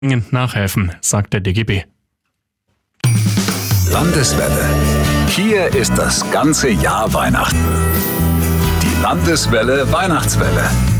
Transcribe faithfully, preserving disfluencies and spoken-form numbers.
dringend nachhelfen, sagt der D G B. Landeswelle. Hier ist das ganze Jahr Weihnachten. Die Landeswelle Weihnachtswelle.